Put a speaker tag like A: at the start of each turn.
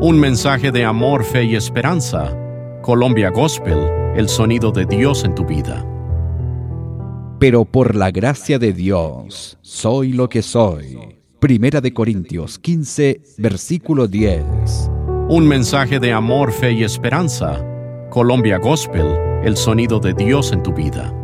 A: Un mensaje de amor, fe y esperanza. Colombia Gospel, el sonido de Dios en tu vida.
B: Pero por la gracia de Dios, soy lo que soy. Primera de Corintios 15, versículo 10.
A: Un mensaje de amor, fe y esperanza. Colombia Gospel, el sonido de Dios en tu vida.